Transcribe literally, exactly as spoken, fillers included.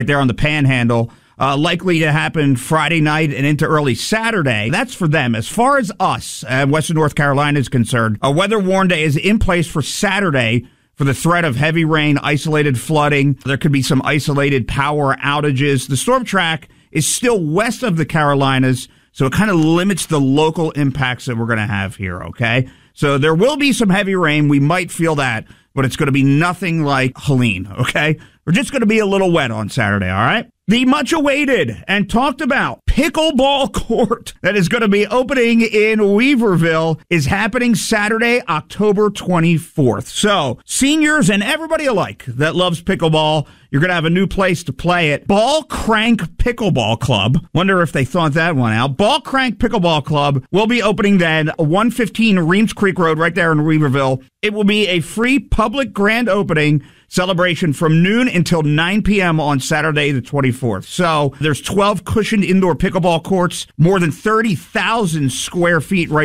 there on the Panhandle. Uh, likely to happen Friday night and into early Saturday. That's for them. As far as us, uh, Western North Carolina is concerned, a weather warn day is in place for Saturday for the threat of heavy rain, isolated flooding. There could be some isolated power outages. The storm track is still west of the Carolinas, so it kind of limits the local impacts that we're going to have here, okay? So there will be some heavy rain. We might feel that, but it's going to be nothing like Helene, okay? We're just going to be a little wet on Saturday, all right? The much-awaited and talked about pickleball court that is going to be opening in Weaverville is happening Saturday, October twenty-fourth. So seniors and everybody alike that loves pickleball, you're going to have a new place to play it. Ball Crank Pickleball Club. Wonder if they thought that one out. Ball Crank Pickleball Club will be opening then one fifteen Reams Creek Road right there in Weaverville. It will be a free public grand opening celebration from noon until nine p.m. on Saturday the twenty-fourth. So there's twelve cushioned indoor pickleball courts, more than thirty thousand square feet right